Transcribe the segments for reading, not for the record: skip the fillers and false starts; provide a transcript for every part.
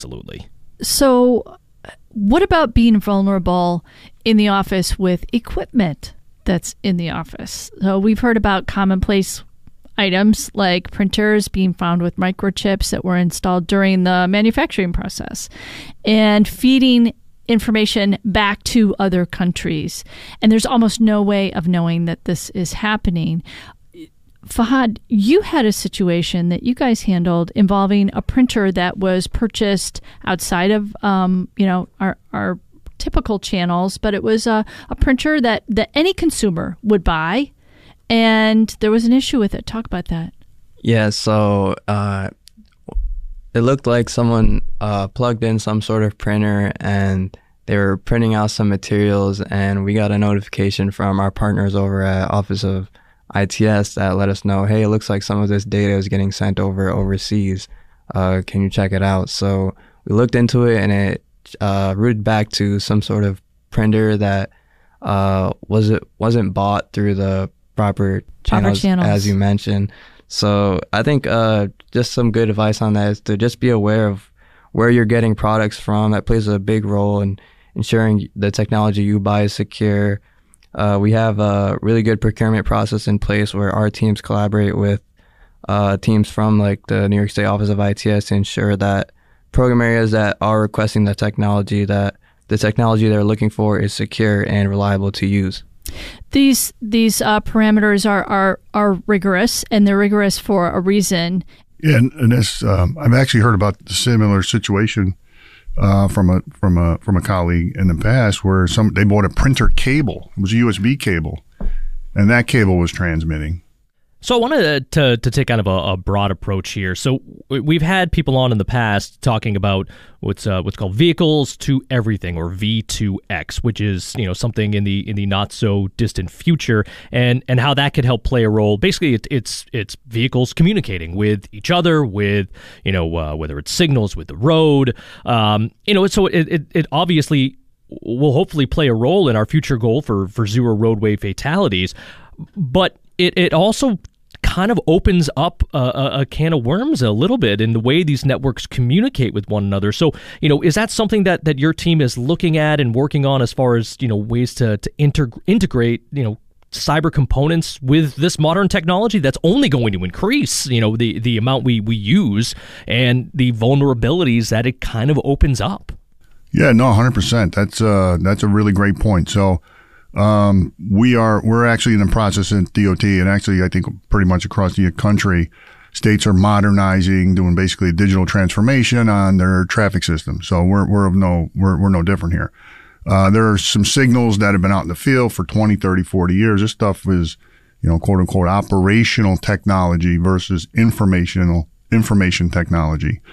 Absolutely. So what about being vulnerable in the office with equipment that's in the office? So we've heard about commonplace items like printers being found with microchips that were installed during the manufacturing process and feeding information back to other countries. And there's almost no way of knowing that this is happening. Fahad, you had a situation that you guys handled involving a printer that was purchased outside of, our typical channels, but it was a printer that any consumer would buy, and there was an issue with it. Talk about that. Yeah, so it looked like someone plugged in some sort of printer, and they were printing out some materials, and we got a notification from our partners over at Office of ITS that let us know, hey, it looks like some of this data is getting sent overseas. Can you check it out? So we looked into it, and it routed back to some sort of printer that wasn't bought through the proper channels, as you mentioned. So I think just some good advice on that is to just be aware of where you're getting products from. That plays a big role in ensuring the technology you buy is secure. We have a really good procurement process in place where our teams collaborate with teams from like the New York State Office of ITS to ensure that program areas that are requesting the technology they're looking for is secure and reliable to use. These parameters are rigorous, and they're rigorous for a reason. Yeah, and this I've actually heard about the similar situation from a colleague in the past where they bought a printer cable. It was a USB cable, and that cable was transmitting. So I wanted to take kind of a broad approach here. So we've had people on in the past talking about what's called vehicles to everything, or V2X, which is something in the not so distant future, and how that could help play a role. Basically, it's vehicles communicating with each other, with whether it's signals with the road, So it obviously will hopefully play a role in our future goal for zero roadway fatalities, but it also kind of opens up a can of worms a little bit in the way these networks communicate with one another. So, is that something that your team is looking at and working on as far as, ways to integrate, cyber components with this modern technology that's only going to increase, the amount we use and the vulnerabilities that it kind of opens up? Yeah, no, 100%. That's a really great point. So, we're actually in the process in DOT, and actually I think pretty much across the country, states are modernizing, doing basically a digital transformation on their traffic system. So we're no different here. There are some signals that have been out in the field for 20, 30, 40 years. This stuff is, quote unquote, operational technology versus information technology.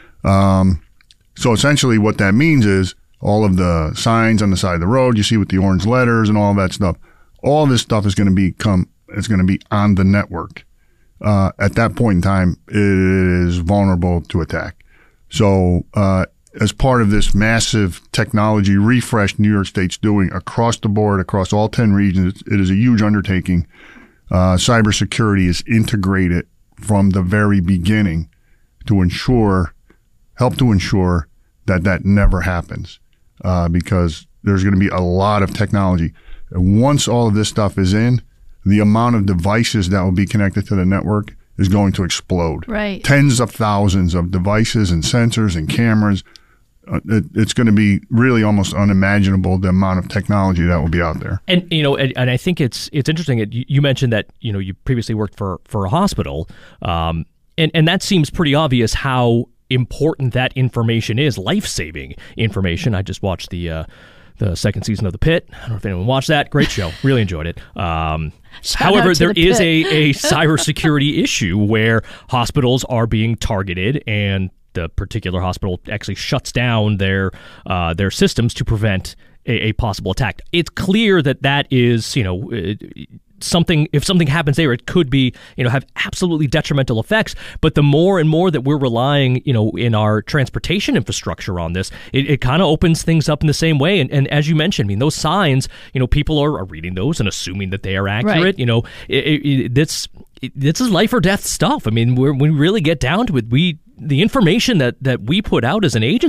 So essentially what that means is, all of the signs on the side of the road you see with the orange letters and all that stuff, all this stuff is going to be on the network. At that point in time, it is vulnerable to attack. So, as part of this massive technology refresh New York State's doing across the board, across all 10 regions, it is a huge undertaking. Cybersecurity is integrated from the very beginning to help to ensure that never happens. Because there's going to be a lot of technology. And once all of this stuff is in, the amount of devices that will be connected to the network is going to explode. Right. Tens of thousands of devices and sensors and cameras. It's going to be really almost unimaginable, the amount of technology that will be out there. And and I think it's interesting. You mentioned that you previously worked for a hospital, and that seems pretty obvious how important that information is, life-saving information. I just watched the second season of The Pitt. I don't know if anyone watched that. Great show. Really enjoyed it. However, there is a cybersecurity issue where hospitals are being targeted, and the particular hospital actually shuts down their systems to prevent a possible attack. It's clear that is, something, if something happens there, it could be, have absolutely detrimental effects. But the more and more that we're relying, in our transportation infrastructure on this, it kind of opens things up in the same way. And as you mentioned, those signs, people are reading those and assuming that they are accurate. Right. This is life or death stuff. When we really get down to it, the information that we put out as an agency